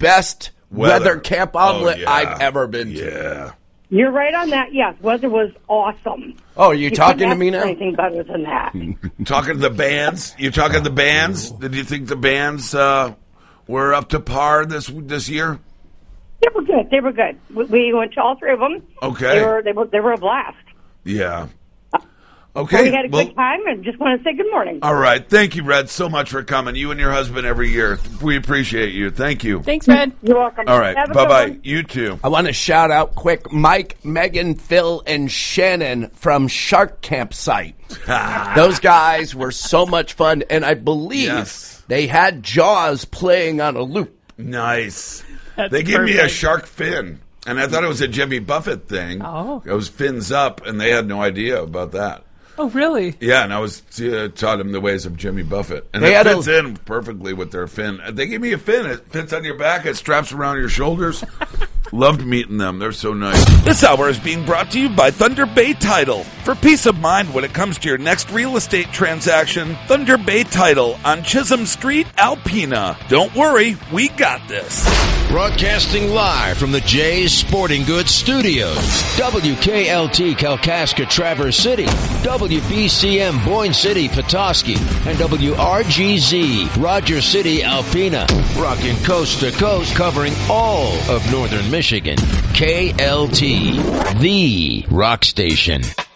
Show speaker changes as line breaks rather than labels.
best weather camp omelet I've ever been to.
Yeah.
You're right on that. Yes, weather was awesome.
Oh, are you talking to me now?
Anything better than that?
Talking to the bands? You talking to the bands? Did you think the bands were up to par this year?
They were good. They were good. We went to all three of them.
Okay.
They were a blast.
Yeah.
So
Okay.
we had a good time, and just want to say good morning.
All right. Thank you, Red, so much for coming. You and your husband every year. We appreciate you. Thank you.
Thanks, Red.
You're welcome.
All right.
Have a good
Bye-bye.
one.
You too.
I want to shout out quick Mike, Megan, Phil, and Shannon from Shark Campsite. Those guys were so much fun, and I believe they had Jaws playing on a loop.
Nice.
That's
They gave me a
perfect.
shark fin, and I thought it was a Jimmy Buffett thing.
Oh.
It was fins up, and they had no idea about that.
Oh, really?
Yeah, and I was taught them the ways of Jimmy Buffett. And
They
it
had
fits in perfectly with their fin. They gave me a fin. It fits on your back. It straps around your shoulders. Loved meeting them. They're so nice. This hour is being brought to you by Thunder Bay Title. For peace of mind when it comes to your next real estate transaction, Thunder Bay Title on Chisholm Street, Alpena. Don't worry, we got this.
Broadcasting live from the Jay's Sporting Goods Studios. WKLT Kalkaska Traverse City, WBCM Boyne City Petoskey, and WRGZ Rogers City Alpena. Rocking coast to coast, covering all of northern Michigan. KLT, the rock station.